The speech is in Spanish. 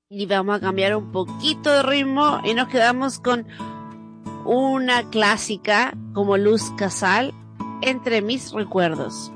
Y vamos a cambiar un poquito de ritmo y nos quedamos con una clásica como Luz Casal, Entre mis recuerdos.